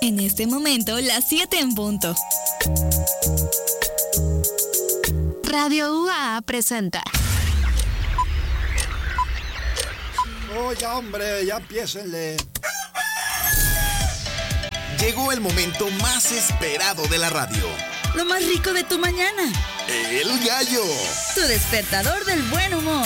En este momento, las 7 en punto. Radio UAA presenta. Oye, hombre, ya empiécenle. Llegó el momento más esperado de la radio. Lo más rico de tu mañana. El gallo. Tu despertador del buen humor.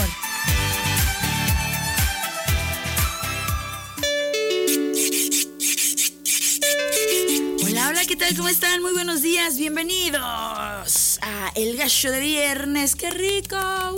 Hola, ¿qué tal? ¿Cómo están? Muy buenos días, bienvenidos a El Gallo de Viernes. ¡Qué rico!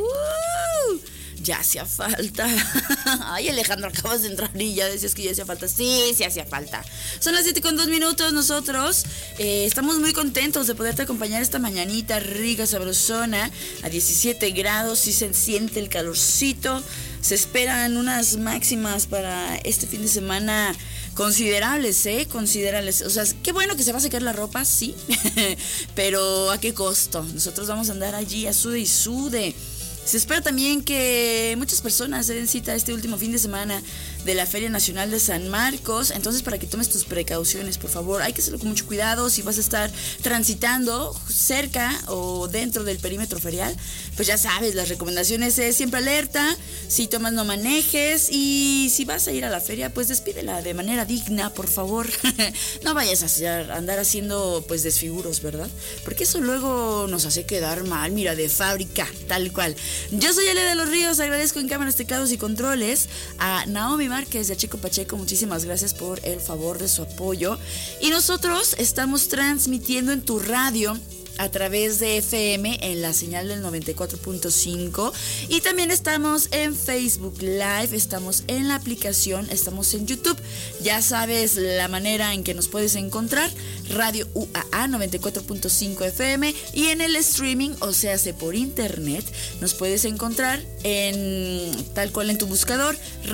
Ya hacía falta. Ay, Alejandro, acabas de entrar y ya decías que ya hacía falta. Sí hacía falta. Son las 7:02. Nosotros estamos muy contentos de poderte acompañar esta mañanita rica, sabrosona, a 17 grados. Sí se siente el calorcito. Se esperan unas máximas para este fin de semana considerables, considerables. O sea, qué bueno que se va a secar la ropa, sí, pero ¿a qué costo? Nosotros vamos a andar allí a sude y sude. Se espera también que muchas personas se den cita este último fin de semana de la Feria Nacional de San Marcos. Entonces, para que tomes tus precauciones, por favor, hay que hacerlo con mucho cuidado. Si vas a estar transitando cerca o dentro del perímetro ferial, pues ya sabes, las recomendaciones es siempre alerta. Si tomas, no manejes. Y si vas a ir a la feria, pues despídela de manera digna, por favor. No vayas a andar haciendo pues desfiguros, ¿verdad? Porque eso luego nos hace quedar mal, mira, de fábrica, tal cual. Yo soy Ale de los Ríos, agradezco en cámaras, teclados y controles a Naomi Márquez de Chico Pacheco. Muchísimas gracias por el favor de su apoyo. Y nosotros estamos transmitiendo en tu radio a través de FM en la señal del 94.5 y también estamos en Facebook Live, estamos en la aplicación, estamos en YouTube. Ya sabes la manera en que nos puedes encontrar, Radio UAA 94.5 FM, y en el streaming, o sea, por internet, nos puedes encontrar en tal cual en tu buscador,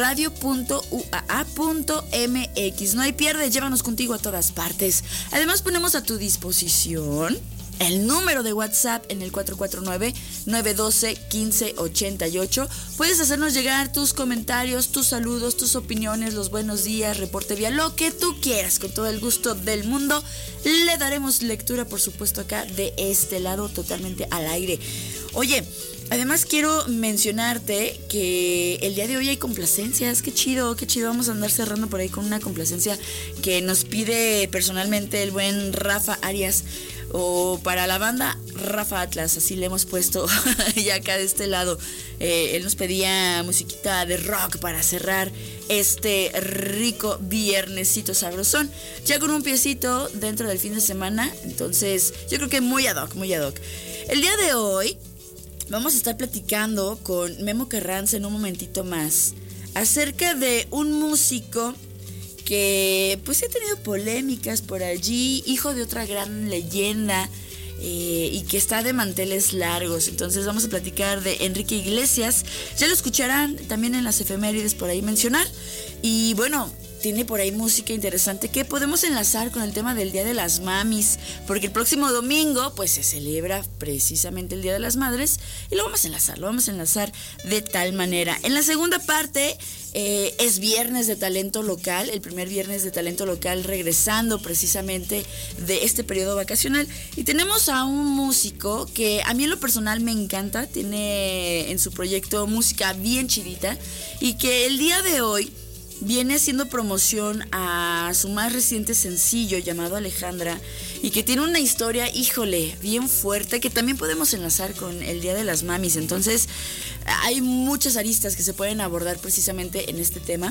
radio.uaa.mx. No hay pierde, llévanos contigo a todas partes. Además ponemos a tu disposición el número de WhatsApp en el 449-912-1588. Puedes hacernos llegar tus comentarios, tus saludos, tus opiniones, los buenos días, reporte vía, lo que tú quieras, con todo el gusto del mundo. Le daremos lectura, por supuesto, acá de este lado, totalmente al aire. Oye, además quiero mencionarte que el día de hoy hay complacencias. Qué chido. Vamos a andar cerrando por ahí con una complacencia que nos pide personalmente el buen Rafa Arias, o para la banda Rafa Atlas, así le hemos puesto ya acá de este lado. Él nos pedía musiquita de rock para cerrar este rico viernesito sabrosón, ya con un piecito dentro del fin de semana. Entonces yo creo que muy ad hoc. El día de hoy vamos a estar platicando con Memo Carranza en un momentito más acerca de un músico que pues ha tenido polémicas por allí, hijo de otra gran leyenda, y que está de manteles largos. Entonces vamos a platicar de Enrique Iglesias. Ya lo escucharán también en las efemérides por ahí mencionar. Y bueno, tiene por ahí música interesante que podemos enlazar con el tema del Día de las Mamis, porque el próximo domingo pues se celebra precisamente el Día de las Madres, y lo vamos a enlazar de tal manera. En la segunda parte es viernes de talento local, el primer viernes de talento local, regresando precisamente de este periodo vacacional, y tenemos a un músico que a mí en lo personal me encanta. Tiene en su proyecto música bien chidita, y que el día de hoy viene haciendo promoción a su más reciente sencillo llamado Alejandra, y que tiene una historia, híjole, bien fuerte, que también podemos enlazar con el Día de las Mamis. Entonces hay muchas aristas que se pueden abordar precisamente en este tema.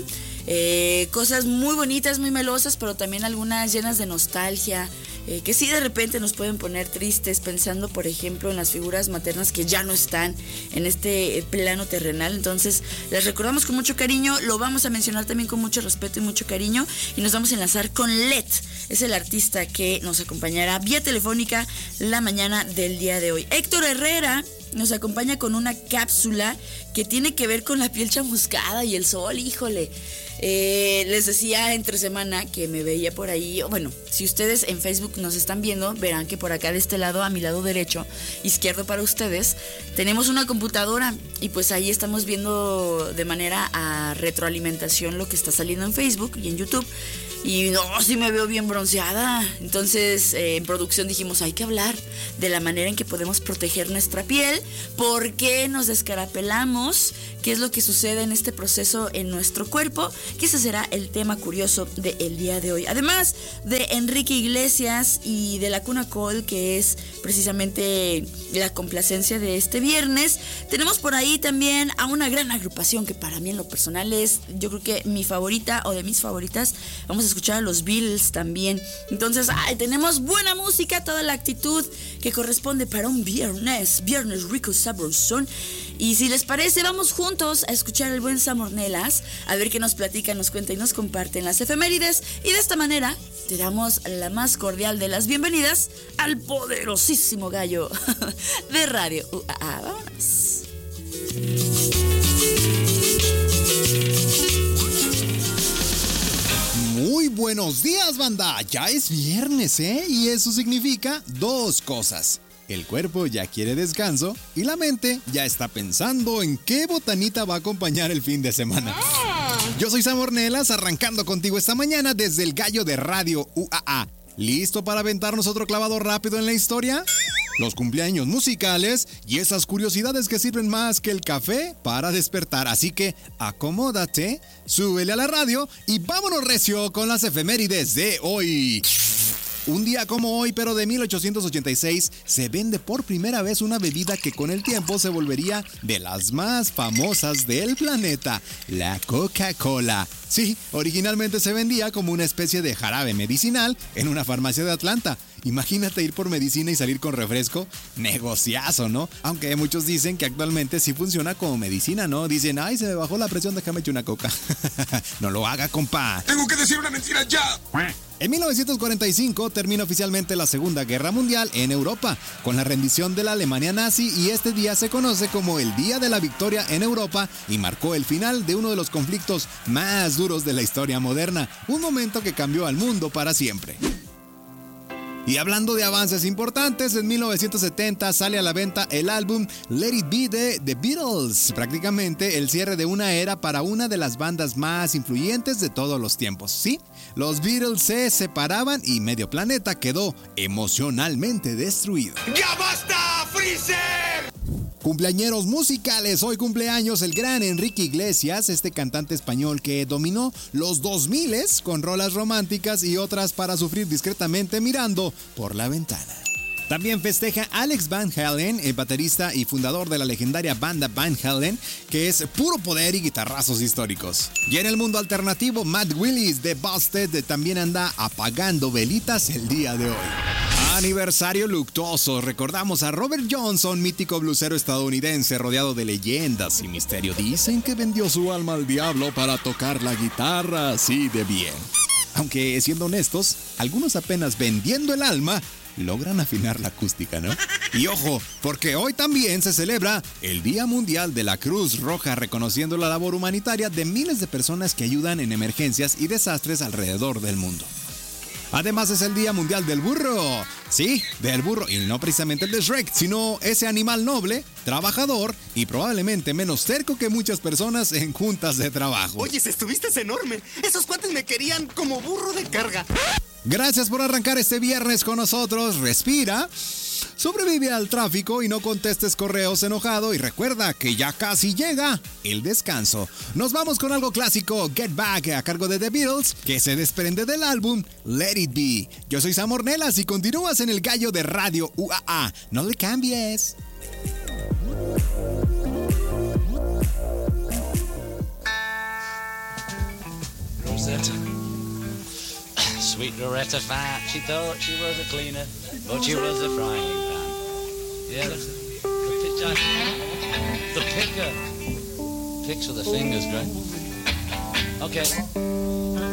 Cosas muy bonitas, muy melosas, pero también algunas llenas de nostalgia, que sí de repente nos pueden poner tristes, pensando por ejemplo en las figuras maternas que ya no están en este plano terrenal. Entonces las recordamos con mucho cariño, lo vamos a mencionar también con mucho respeto y mucho cariño, y nos vamos a enlazar con Led. Es el artista que nos acompañará vía telefónica la mañana del día de hoy. Héctor Herrera nos acompaña con una cápsula que tiene que ver con la piel chamuscada y el sol, híjole. Les decía entre semana que me veía por ahí. Bueno, si ustedes en Facebook nos están viendo, verán que por acá de este lado, a mi lado derecho, izquierdo para ustedes, tenemos una computadora y pues ahí estamos viendo de manera a retroalimentación lo que está saliendo en Facebook y en YouTube. Y no, sí me veo bien bronceada. Entonces, en producción dijimos, hay que hablar de la manera en que podemos proteger nuestra piel, por qué nos descarapelamos, qué es lo que sucede en este proceso en nuestro cuerpo, que ese será el tema curioso del día de hoy. Además de Enrique Iglesias y de la Cuna Call, que es precisamente la complacencia de este viernes, tenemos por ahí también a una gran agrupación que para mí en lo personal es, yo creo que mi favorita o de mis favoritas. Vamos a escuchar a los Beatles también. Entonces, tenemos buena música, toda la actitud que corresponde para un viernes rico, sabrosón. Y si les parece, vamos juntos a escuchar al buen Sam Ornelas, a ver qué nos platica, nos cuenta y nos comparte en las efemérides. Y de esta manera te damos la más cordial de las bienvenidas al poderosísimo gallo de Radio UAA. Vámonos. Muy buenos días, banda. Ya es viernes, ¿eh? Y eso significa dos cosas. El cuerpo ya quiere descanso y la mente ya está pensando en qué botanita va a acompañar el fin de semana. Yo soy Sam Ornelas, arrancando contigo esta mañana desde el gallo de Radio UAA. ¿Listo para aventarnos otro clavado rápido en la historia? Los cumpleaños musicales y esas curiosidades que sirven más que el café para despertar. Así que acomódate, súbele a la radio y vámonos recio con las efemérides de hoy. Un día como hoy, pero de 1886, se vende por primera vez una bebida que con el tiempo se volvería de las más famosas del planeta, la Coca-Cola. Sí, originalmente se vendía como una especie de jarabe medicinal en una farmacia de Atlanta. Imagínate ir por medicina y salir con refresco. Negociazo, ¿no? Aunque muchos dicen que actualmente sí funciona como medicina, ¿no? Dicen, ay, se me bajó la presión, déjame echar una coca. No lo haga, compa. Tengo que decir una mentira ya. En 1945 termina oficialmente la Segunda Guerra Mundial en Europa, con la rendición de la Alemania nazi, y este día se conoce como el Día de la Victoria en Europa y marcó el final de uno de los conflictos más duros de la historia moderna, un momento que cambió al mundo para siempre. Y hablando de avances importantes, en 1970 sale a la venta el álbum Let It Be de The Beatles, prácticamente el cierre de una era para una de las bandas más influyentes de todos los tiempos. Sí, los Beatles se separaban y medio planeta quedó emocionalmente destruido. ¡Ya basta, Freezer! Cumpleañeros musicales, hoy cumpleaños el gran Enrique Iglesias, este cantante español que dominó los 2000s con rolas románticas y otras para sufrir discretamente mirando por la ventana. También festeja Alex Van Halen, el baterista y fundador de la legendaria banda Van Halen, que es puro poder y guitarrazos históricos. Y en el mundo alternativo, Matt Willis de Busted también anda apagando velitas el día de hoy. Aniversario luctuoso, recordamos a Robert Johnson, mítico blusero estadounidense rodeado de leyendas y misterio. Dicen que vendió su alma al diablo para tocar la guitarra así de bien. Aunque, siendo honestos, algunos apenas vendiendo el alma logran afinar la acústica, ¿no? Y ojo, porque hoy también se celebra el Día Mundial de la Cruz Roja, reconociendo la labor humanitaria de miles de personas que ayudan en emergencias y desastres alrededor del mundo. Además es el Día Mundial del Burro. Sí, del burro, y no precisamente el de Shrek, sino ese animal noble, trabajador y probablemente menos terco que muchas personas en juntas de trabajo. Oye, estuviste enorme. Esos cuates me querían como burro de carga. Gracias por arrancar este viernes con nosotros. Respira, sobrevive al tráfico y no contestes correos enojado. Y recuerda que ya casi llega el descanso. Nos vamos con algo clásico, Get Back, a cargo de The Beatles, que se desprende del álbum Let It Be. Yo soy Sam Ornelas y continúas en el gallo de Radio UAA. No le cambies. Rosetta. Sweet Loretta Fat, she thought she was a cleaner, but she was a frying pan. Yeah, that's the picture. The picker. Picks with the fingers, great. Okay.